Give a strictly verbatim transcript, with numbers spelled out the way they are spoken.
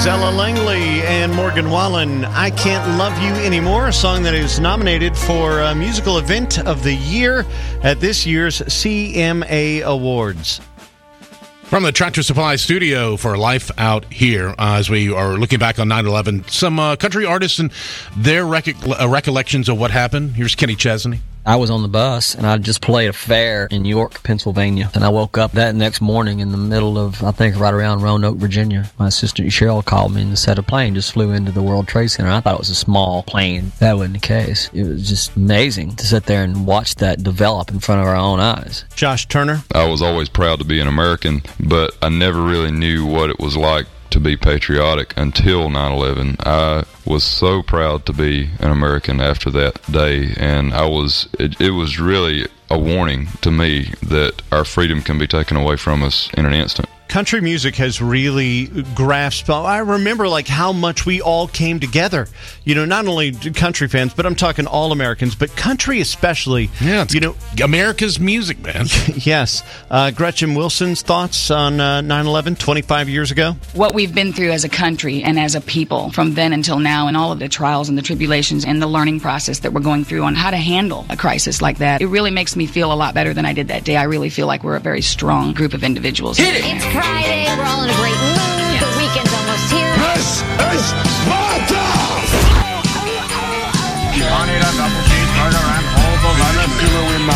is Ella Langley and Morgan Wallen. I Can't Love You Anymore, a song that is nominated for a musical event of the year at this year's C M A Awards. From the Tractor Supply studio for Life Out Here, uh, as we are looking back on nine eleven, some uh, country artists and their rec- uh, recollections of what happened. Here's Kenny Chesney. I was on the bus, and I just played a fair in York, Pennsylvania. And I woke up that next morning in the middle of, I think, right around Roanoke, Virginia. My sister Cheryl called me and said a plane just flew into the World Trade Center. I thought it was a small plane. That wasn't the case. It was just amazing to sit there and watch that develop in front of our own eyes. Josh Turner. I was always proud to be an American, but I never really knew what it was like to be patriotic until nine eleven. I was so proud to be an American after that day, and I was it, it was really a warning to me that our freedom can be taken away from us in an instant. Country music has really grasped. I remember like how much we all came together. You know, not only country fans, but I'm talking all Americans, but country especially. Yeah, it's you know, America's music, man. Yes. Uh, Gretchen Wilson's thoughts on uh, nine eleven, twenty-five years ago? What we've been through as a country and as a people from then until now, and all of the trials and the tribulations and the learning process that we're going through on how to handle a crisis like that, it really makes me feel a lot better than I did that day. I really feel like we're a very strong group of individuals. Hit it! It's Friday. We're all in a great mood.